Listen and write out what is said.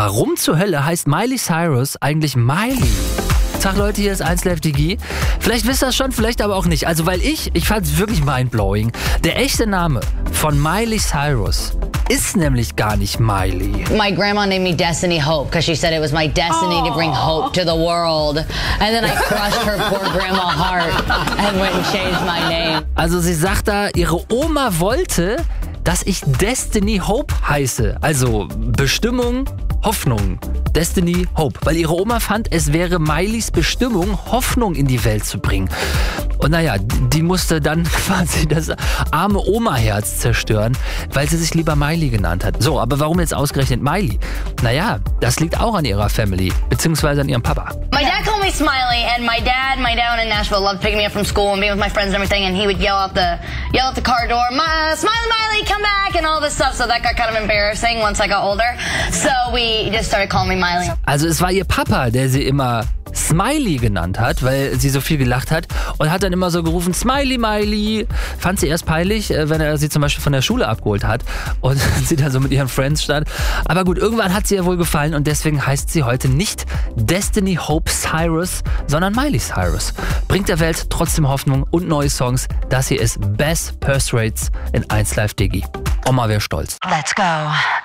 warum zur Hölle heißt Miley Cyrus eigentlich Miley? Tag Leute, hier ist 1Live Digi. Vielleicht wisst ihr das schon, vielleicht aber auch nicht. Also weil ich fand es wirklich mindblowing. Der echte Name von Miley Cyrus ist nämlich gar nicht Miley. My grandma named me Destiny Hope because she said it was my destiny to bring hope to the world. And then I crushed her poor grandma heart and went and changed my name. Also sie sagt da, ihre Oma wollte, dass ich Destiny Hope heiße. Also Bestimmung, Hoffnung. Destiny Hope. Weil ihre Oma fand, es wäre Mileys Bestimmung, Hoffnung in die Welt zu bringen. Und naja, die musste dann quasi das arme Oma-Herz zerstören, weil sie sich lieber Miley genannt hat. So, aber warum jetzt ausgerechnet Miley? Naja, das liegt auch an ihrer Family, beziehungsweise an ihrem Papa. My dad called me Smiley, and my dad in Nashville loved picking me up from school and being with my friends and everything, and he would yell out the car door, Smiley, Miley, come back, and all this stuff, so that got kind of embarrassing once I got older. So we just started calling me Miley. Also es war ihr Papa, der sie immer Smiley genannt hat, weil sie so viel gelacht hat und hat dann immer so gerufen, Smiley, Miley. Fand sie erst peinlich, wenn er sie zum Beispiel von der Schule abgeholt hat und sie da so mit ihren Friends stand. Aber gut, irgendwann hat sie ihr wohl gefallen und deswegen heißt sie heute nicht Destiny Hope Cyrus, sondern Miley Cyrus. Bringt der Welt trotzdem Hoffnung und neue Songs. Das hier ist Best Purse Rates in 1Live Digi. Oma wäre stolz. Let's go.